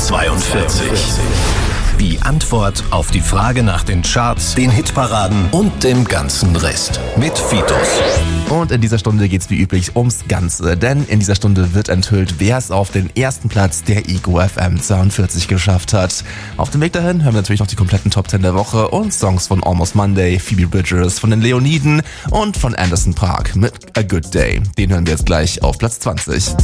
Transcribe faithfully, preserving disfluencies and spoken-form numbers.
zweiundvierzig. Die Antwort auf die Frage nach den Charts, den Hitparaden und dem ganzen Rest mit Fitus. Und in dieser Stunde geht's wie üblich ums Ganze, denn in dieser Stunde wird enthüllt, wer es auf den ersten Platz der Ego F M zweiundvierzig geschafft hat. Auf dem Weg dahin hören wir natürlich noch die kompletten Top zehn der Woche und Songs von Almost Monday, Phoebe Bridgers, von den Leoniden und von Anderson .Paak mit A Good Day. Den hören wir jetzt gleich auf Platz zwanzig.